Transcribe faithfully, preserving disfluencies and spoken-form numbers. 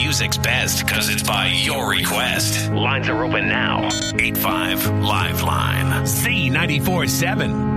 music's best because it's by your request. Lines are open now. eight five Liveline. Z ninety-four seven.